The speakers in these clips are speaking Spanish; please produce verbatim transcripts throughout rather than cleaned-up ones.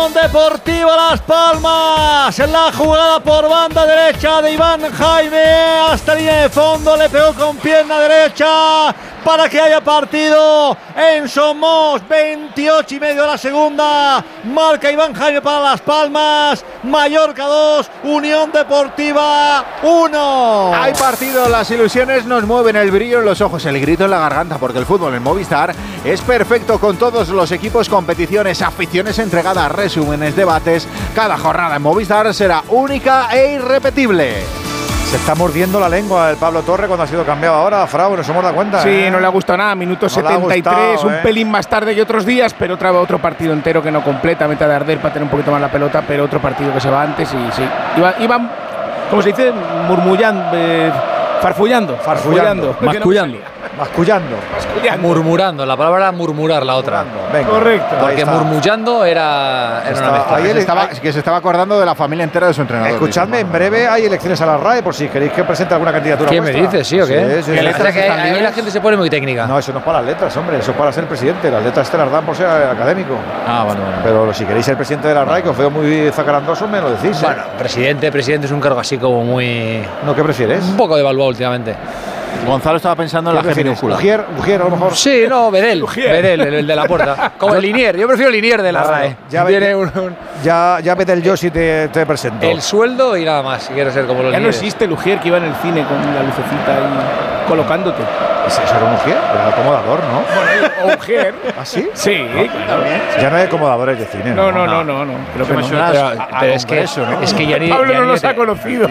Unión Deportiva Las Palmas. En la jugada por banda derecha de Iván Jaime hasta línea de fondo, le pegó con pierna derecha para que haya partido en Somos. Veintiocho y medio de la segunda, marca Iván Jaime para Las Palmas. Mallorca dos, Unión Deportiva uno. Hay partido, las ilusiones nos mueven, el brillo en los ojos, el grito en la garganta, porque el fútbol en Movistar es perfecto, con todos los equipos, competiciones, aficiones entregadas, resúmenes, debates. Cada jornada en Movistar será única e irrepetible. Se está mordiendo la lengua el Pablo Torre cuando ha sido cambiado ahora, Frau, no se hemos dado cuenta. Sí, ¿eh? no le ha gustado nada, minuto no setenta y tres, gustado, un ¿eh? pelín más tarde que otros días, pero otra otro partido entero que no completa, meta de arder para tener un poquito más la pelota, pero otro partido que se va antes y sí. Iba, iban, ¿cómo se dice? Murmullando, eh, farfullando, farfullando, mascullando. Mascullando. Mascullando. Murmurando, la palabra murmurar, la otra. Venga. Correcto. Porque murmullando era, era Estaba- una mezcla. ahí Que el- se estaba, que se estaba acordando de la familia entera de su entrenador. Escuchadme, en breve hay elecciones a la R A E, por si queréis que presente alguna candidatura ¿Qué me vuestra. dices, sí o qué? Sí, sí, Que sí. la- que están ahí libres. la gente se pone muy técnica. No, eso no es para las letras, hombre, eso es para ser presidente. Las letras te las dan por ser académico. Ah, bueno, bueno. Pero si queréis ser presidente de la R A E, que os veo muy zacarandoso, me lo decís. ¿eh? Bueno, presidente, presidente es un cargo así como muy… ¿No qué prefieres? un poco devaluado últimamente. Gonzalo estaba pensando en ¿Qué la G prefieres? minúscula. Ujier, Ujier, a lo mejor. Sí, no, Bedel, Bedel, el, el de la puerta. Como el Linier, yo prefiero Linier de la Claro, R A E. ya Tiene ve- un, un- Ya, ya vete el yo si te, te presento. el sueldo y nada más, si quieres ser como los Ya no Linieres. existe Lugier que iba en el cine con la lucecita ahí colocándote. ¿Eso era un Ujier? Era el acomodador, ¿no? O Ujier. ¿Ah, sí? Sí, claro. Ya no hay acomodadores de cine. No, no, no, no, no. Creo que me no. suena Pero, a- a pero es, que, congreso, ¿no? es que ya ni, Pablo ya no ni nos de ha te- conocido.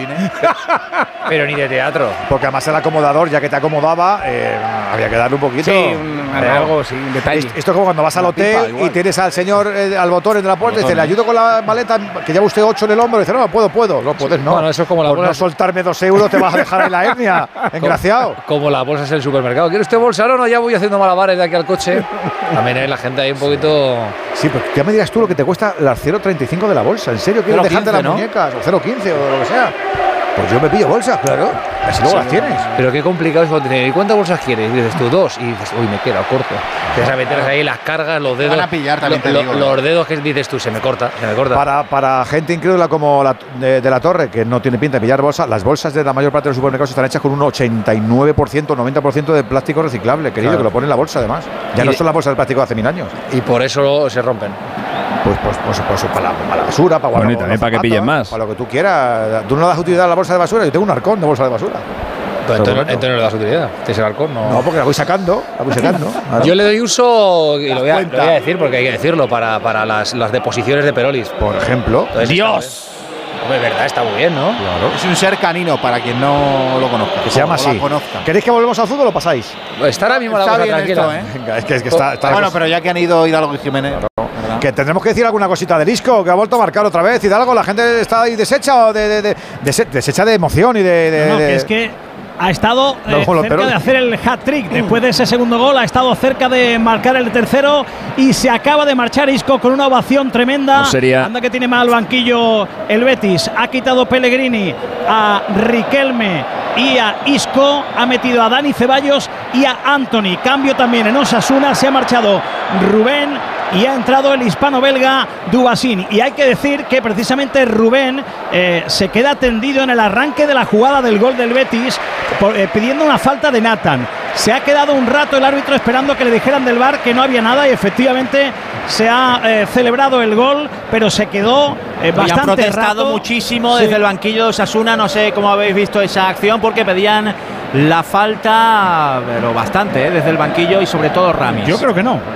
pero ni de teatro. Porque además el acomodador, ya que te acomodaba, eh, había que darle un poquito. Sí, un- algo, sí, un detalle. Esto esto es como cuando vas al Una hotel pipa, igual. y tienes al señor, eh, al botón de la puerta, y dice, le ayudo con la maleta, que lleva usted ocho en el hombro. Y dice, no, puedo, puedo. No puedes, no. Bueno, eso es como la Por bola- no soltarme dos euros te vas a dejar ahí la hernia, engraciado. Como las bolsas en el supermercado. ¿Quiere usted bolsa? No, no, ya voy haciendo malabares de aquí al coche. También hay la gente ahí un poquito… Sí, pero ya me dirás tú lo que te cuesta las cero coma treinta y cinco de la bolsa. ¿En serio quieres cero coma dejarte las quince, ¿no? muñecas? O cero coma quince o lo que sea. Pues yo me pillo bolsas, claro. Así luego las tienes. Pero qué complicado es cuando te dicen, ¿y cuántas bolsas quieres? Y dices tú, dos. Y dices, uy, me queda corto. Te vas a meter ahí las cargas, los dedos. van a pillar, también lo- te lo- digo, ¿no? Los dedos que dices tú, se me corta, se me corta. Para, para gente incrédula como la de, de la Torre, que no tiene pinta de pillar bolsas, las bolsas de la mayor parte de los supermercados están hechas con un ochenta y nueve por ciento, noventa por ciento de plástico reciclable, querido, Claro. que lo pone en la bolsa además. Ya Y no de- son las bolsas de plástico de hace mil años. Y por eso se rompen. Pues, pues, pues, pues para, la, para la basura, para Bueno, y guardar también los para que zapatos, pillen más. Para lo que tú quieras. Tú no das utilidad a la bolsa de basura, yo tengo un arcón de bolsa de basura. Pero entonces, bueno. entonces no le das utilidad. Tienes el halcón, no. No, porque la voy sacando, la voy sacando. Claro. Yo le doy uso, y lo voy, a, lo cuenta. voy a decir porque hay que decirlo, para, para las, las deposiciones de Perolis. Por ejemplo. Entonces, ¡Dios! Hombre, verdad, está muy bien, ¿no? Claro. Es un ser canino, para quien no lo conozca. Que se llama o la así. conozca. ¿Queréis que volvamos al fútbol o lo pasáis? Está ahora mismo la Está cosa bien tranquila. esto, ¿eh? Venga, es que, es que está, está la Bueno, cosa- pero ya que han ido Hidalgo y Jiménez, ¿verdad? Que tendremos que decir alguna cosita de Isco, que ha vuelto a marcar otra vez. Hidalgo, la gente está ahí deshecha o de, de, de- dese- deshecha de emoción y de. de- No, no, de- que es que ha estado No, eh, con los cerca pelos. de hacer el hat-trick. Después de ese segundo gol ha estado cerca de marcar el tercero y se acaba de marchar Isco con una ovación tremenda. No sería- Anda que tiene mal banquillo el Betis. Ha quitado Pellegrini a Riquelme y a Isco. Ha metido a Dani Ceballos y a Anthony. Cambio también en Osasuna. Se ha marchado Rubén y ha entrado el hispano-belga Dubasín. Y hay que decir que precisamente Rubén eh, se queda tendido en el arranque de la jugada del gol del Betis por, eh, pidiendo una falta de Nathan. Se ha quedado un rato el árbitro esperando que le dijeran del V A R que no había nada y efectivamente se ha eh, celebrado el gol, pero se quedó eh, Y han bastante protestado rato. muchísimo Sí. desde el banquillo de Osasuna. No sé cómo habéis visto esa acción, porque pedían la falta, pero bastante, ¿eh? Desde el banquillo y sobre todo Ramis. Yo creo que no.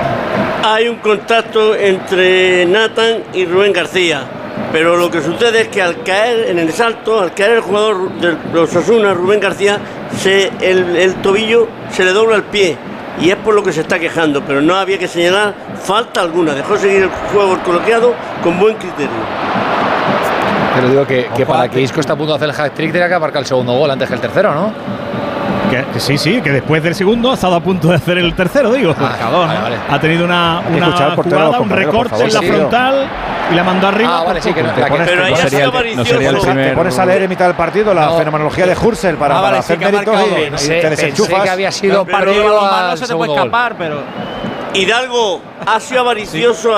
Hay un contacto entre Nathan y Rubén García, pero lo que sucede es que al caer en el salto, al caer el jugador de los Osasuna, Rubén García, se, el, el tobillo se le dobla el pie y es por lo que se está quejando, pero no había que señalar falta alguna, dejó seguir el juego coloquiado con buen criterio. Pero digo que, que para que Isco está a punto de hacer el hat-trick tenía que marcar el segundo gol antes que el tercero, ¿no? Que, que sí, sí, que después del segundo ha estado a punto de hacer el tercero, digo. Ah, Marcador, vale, ¿no? vale. Ha tenido una, Hay que una escuchar al portero de los jugada, un compañeros, por recorte favor, en la sí. frontal y la mandó arriba. Ah, vale, sí, que no, Te la que- pones- Pero ahí no ha sería sido el- no avaricioso. sería el Te primer- pones a leer en mitad del partido la No. fenomenología de Hurzel para, Ah, vale, para sí hacer que ha méritos marcado y, bien. y Pensé, te pensé desenchufas. que había sido Pero previo lo malo al se te puede segundo gol. escapar, pero Hidalgo ha sido avaricioso